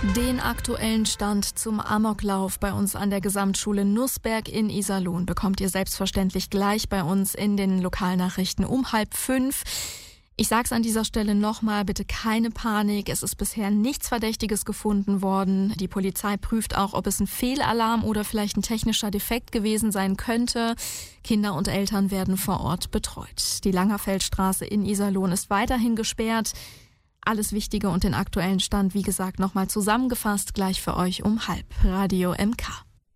Den aktuellen Stand zum Amoklauf bei uns an der Gesamtschule Nußberg in Iserlohn bekommt ihr selbstverständlich gleich bei uns in den Lokalnachrichten um 4:30. Ich sag's an dieser Stelle nochmal, bitte keine Panik. Es ist bisher nichts Verdächtiges gefunden worden. Die Polizei prüft auch, ob es ein Fehlalarm oder vielleicht ein technischer Defekt gewesen sein könnte. Kinder und Eltern werden vor Ort betreut. Die Langerfeldstraße in Iserlohn ist weiterhin gesperrt. Alles Wichtige und den aktuellen Stand, wie gesagt, nochmal zusammengefasst, gleich für euch um 4:30. Radio MK.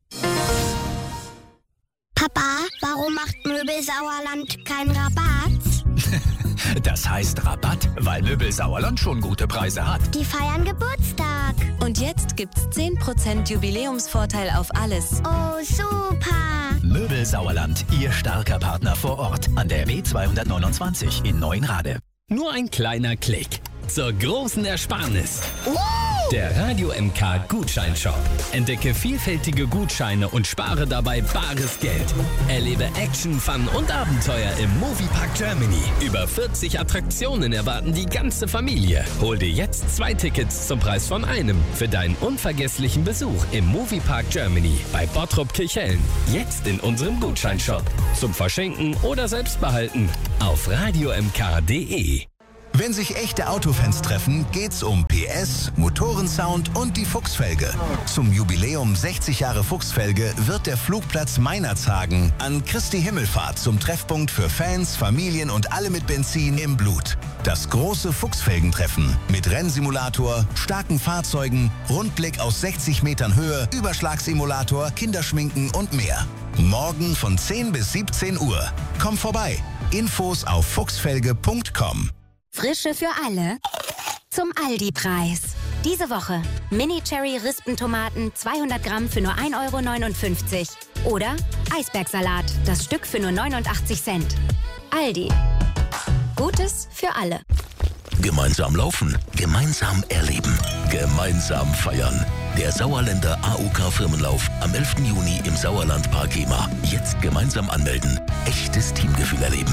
Papa, warum macht Möbel Sauerland keinen Rabatt? Das heißt Rabatt, weil Möbel Sauerland schon gute Preise hat. Die feiern Geburtstag. Und jetzt gibt's 10% Jubiläumsvorteil auf alles. Oh, super. Möbel Sauerland, Ihr starker Partner vor Ort. An der B229 in Neuenrade. Nur ein kleiner Klick zur großen Ersparnis. Der Radio MK Gutscheinshop. Entdecke vielfältige Gutscheine und spare dabei bares Geld. Erlebe Action, Fun und Abenteuer im Moviepark Germany. Über 40 Attraktionen erwarten die ganze Familie. Hol dir jetzt 2 Tickets zum Preis von einem für deinen unvergesslichen Besuch im Moviepark Germany bei Bottrop Kirchhellen. Jetzt in unserem Gutscheinshop. Zum Verschenken oder selbst behalten auf radiomk.de. Wenn sich echte Autofans treffen, geht's um PS, Motorensound und die Fuchsfelge. Zum Jubiläum 60 Jahre Fuchsfelge wird der Flugplatz Meinerzhagen an Christi Himmelfahrt zum Treffpunkt für Fans, Familien und alle mit Benzin im Blut. Das große Fuchsfelgentreffen mit Rennsimulator, starken Fahrzeugen, Rundblick aus 60 Metern Höhe, Überschlagsimulator, Kinderschminken und mehr. Morgen von 10 bis 17 Uhr. Komm vorbei. Infos auf fuchsfelge.com. Frische für alle zum Aldi-Preis. Diese Woche Mini-Cherry-Rispentomaten 200 Gramm für nur 1,59 €. Oder Eisbergsalat, das Stück für nur 89 Cent. Aldi. Gutes für alle. Gemeinsam laufen, gemeinsam erleben, gemeinsam feiern. Der Sauerländer AOK-Firmenlauf am 11. Juni im Sauerlandpark Gema. Jetzt gemeinsam anmelden. Echtes Teamgefühl erleben.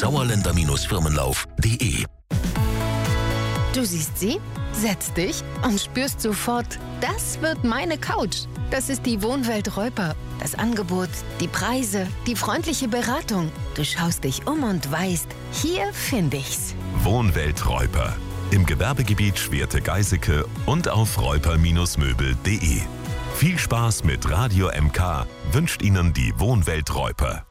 Sauerländer-Firmenlauf.de. Du siehst sie, setzt dich und spürst sofort, das wird meine Couch. Das ist die Wohnwelt Reuper. Das Angebot, die Preise, die freundliche Beratung. Du schaust dich um und weißt, hier finde ich's. Wohnwelt Reuper. Im Gewerbegebiet Schwerte-Geiseke und auf reuper-möbel.de. Viel Spaß mit Radio MK wünscht Ihnen die Wohnwelt Reuper.